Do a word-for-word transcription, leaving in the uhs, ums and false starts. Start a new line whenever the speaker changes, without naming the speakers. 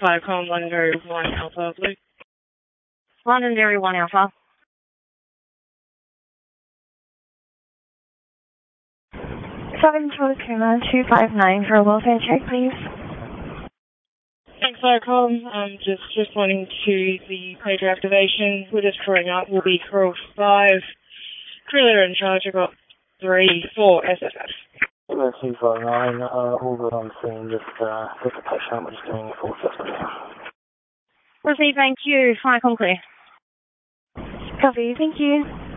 Firecom Londonderry one Alpha Blue.
Londonderry one Alpha. seven Tokuma two five nine for a welfare check, please.
Thanks, Firecom. Um, just responding to the pager activation. We're just crewing up. We'll be crew five. Crew leader in charge. I've got three, four S F F.
Hello, two five nine, uh, all good on scene, just, uh, just a patient, we're just doing a full assessment now.
Receive, thank you. Firecom clear. Copy, thank you.